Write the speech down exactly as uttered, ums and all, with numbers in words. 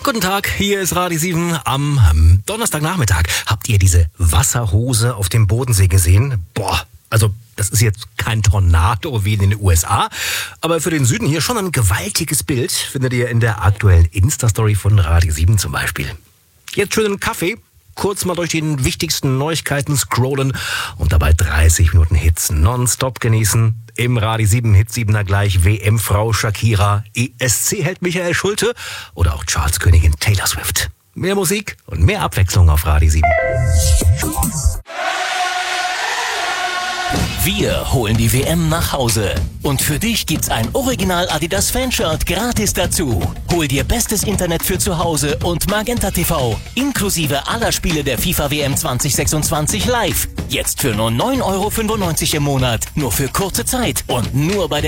Guten Tag, hier ist Radio sieben am Donnerstagnachmittag. Habt ihr diese Wasserhose auf dem Bodensee gesehen? Boah, also das ist jetzt kein Tornado wie in den U S A, aber für den Süden hier schon ein gewaltiges Bild. Findet ihr in der aktuellen Insta-Story von Radio sieben zum Beispiel. Jetzt schön einen Kaffee, kurz mal durch die wichtigsten Neuigkeiten scrollen und dabei dreißig Minuten Hits nonstop genießen. Im Radio sieben Hit siebener gleich W M-Frau Shakira, E S C-Held Michael Schulte oder auch Charts-Königin Taylor Swift. Mehr Musik und mehr Abwechslung auf Radio sieben. Wir holen die W M nach Hause. Und für dich gibt's ein Original Adidas Fanshirt gratis dazu. Hol dir bestes Internet für zu Hause und Magenta T V. Inklusive aller Spiele der FIFA W M zwanzig sechsundzwanzig live. Jetzt für nur neun Euro fünfundneunzig im Monat. Nur für kurze Zeit. Und nur bei der